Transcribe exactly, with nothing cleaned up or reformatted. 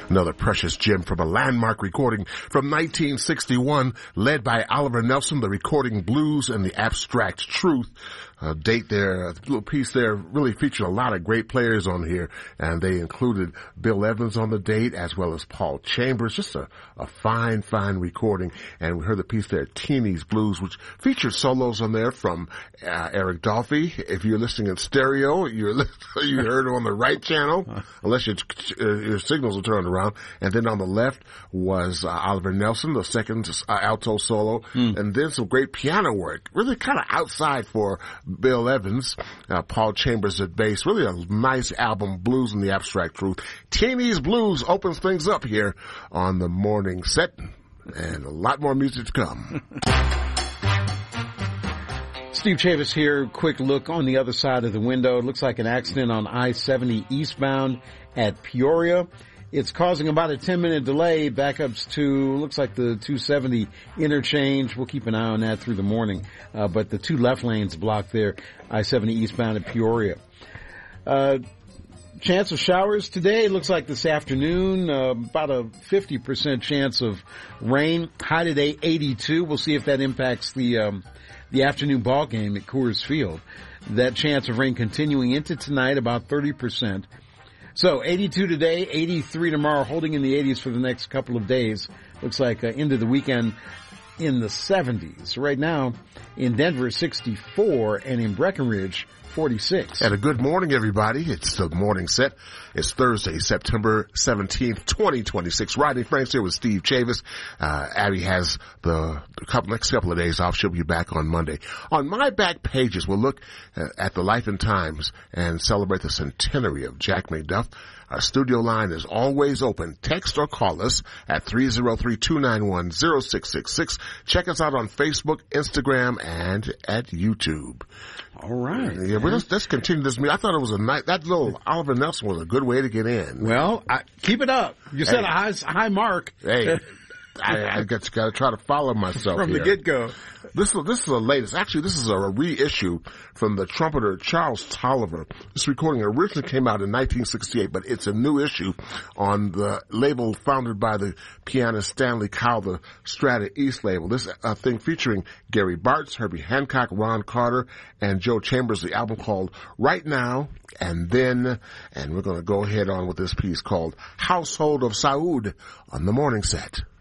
Another precious gem from a landmark recording from nineteen sixty-one, led by Oliver Nelson, the recording Blues and the Abstract Truth. A date there, a little piece there really featured a lot of great players on here, and they included Bill Evans on the date as well as Paul Chambers. Just a, a fine, fine recording. And we heard the piece there, Teeny's Blues, which featured solos on there from uh, Eric Dolphy. If you're listening in stereo, you're you heard on the right channel, unless your, uh, your signals are turned around. And then on the left was uh, Oliver Nelson, the second uh, alto solo, mm. and then some great piano work, really kind of outside for Bill Evans, uh, Paul Chambers at bass. Really a nice album, Blues and the Abstract Truth. Teeny's Blues opens things up here on the morning set, and a lot more music to come. Steve Chavis here. Quick look on the other side of the window. It looks like an accident on I seventy eastbound at Peoria. It's causing about a ten-minute delay. Backups to, looks like the two seventy interchange. We'll keep an eye on that through the morning. Uh, but the two left lanes blocked there, I seventy eastbound at Peoria. Uh, chance of showers today. It looks like this afternoon, uh, about a fifty percent chance of rain. High today, eighty-two. We'll see if that impacts the, um, the afternoon ball game at Coors Field. That chance of rain continuing into tonight, about thirty percent. So, eighty-two today, eighty-three tomorrow, holding in the eighties for the next couple of days. Looks like uh, into the weekend in the seventies. Right now, in Denver, sixty-four, and in Breckenridge, forty-six. And a good morning, everybody. It's the morning set. It's Thursday, September seventeenth, twenty twenty-six. Rodney Franks here with Steve Chavis. Uh, Abby has the, the couple, next couple of days off. She'll be back on Monday. On my back pages, we'll look uh, at the life and times and celebrate the centenary of Jack McDuff. Our studio line is always open. Text or call us at three oh three, two nine one, oh six six six. Check us out on Facebook, Instagram, and at YouTube. All right. Yeah, but let's, let's continue this meeting. I thought it was a nice, that little Oliver Nelson was a good way to get in. Well, I, keep it up. You set hey. a high, high mark. Hey. I, I got to try to follow myself from here. the get-go. This is this is the latest. Actually, this is a reissue from the trumpeter Charles Tolliver. This recording originally came out in nineteen sixty-eight, but it's a new issue on the label founded by the pianist Stanley Cowell, the Strata East label. This uh, thing featuring Gary Bartz, Herbie Hancock, Ron Carter, and Joe Chambers. The album called Right Now and Then, and we're going to go ahead on with this piece called Household of Saud on the morning set.